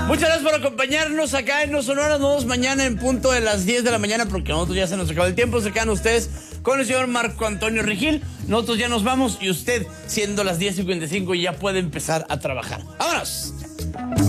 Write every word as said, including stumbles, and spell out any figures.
Muchas gracias por acompañarnos acá en No Sonora. Nos vemos mañana en punto de las diez de la mañana, porque nosotros ya se nos acaba el tiempo. Se quedan ustedes con el señor Marco Antonio Regil. Nosotros ya nos vamos y usted, siendo las diez cincuenta y cinco, ya puede empezar a trabajar. ¡Vámonos!